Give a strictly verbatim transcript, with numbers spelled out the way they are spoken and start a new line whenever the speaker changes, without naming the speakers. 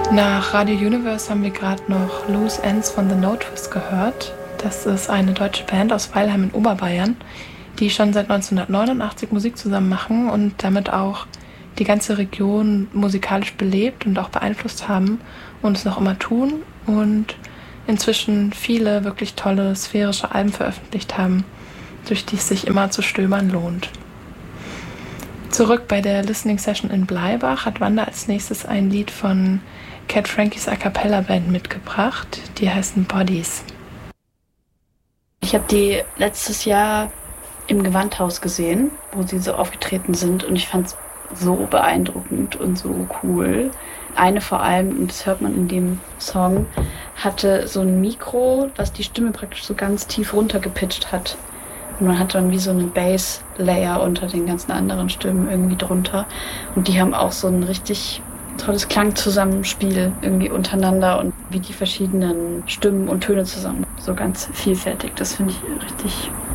Nach Radio Universe haben wir gerade noch Loose Ends von The Notice gehört. Das ist eine deutsche Band aus Weilheim in Oberbayern, die schon seit neunzehnhundertneunundachtzig Musik zusammen machen und damit auch die ganze Region musikalisch belebt und auch beeinflusst haben und es noch immer tun und inzwischen viele wirklich tolle sphärische Alben veröffentlicht haben, durch die es sich immer zu stöbern lohnt. Zurück bei der Listening Session in Bleibach hat Wanda als nächstes ein Lied von Cat Frankies A Cappella Band mitgebracht. Die heißen Bodies.
Ich habe die letztes Jahr im Gewandhaus gesehen, wo sie so aufgetreten sind und ich fand es so beeindruckend und so cool. Eine vor allem, und das hört man in dem Song, hatte so ein Mikro, was die Stimme praktisch so ganz tief runtergepitcht hat. Und man hat dann wie so eine Bass-Layer unter den ganzen anderen Stimmen irgendwie drunter. Und die haben auch so ein richtig tolles Klangzusammenspiel irgendwie untereinander und wie die verschiedenen Stimmen und Töne zusammen. So ganz vielfältig. Das finde ich richtig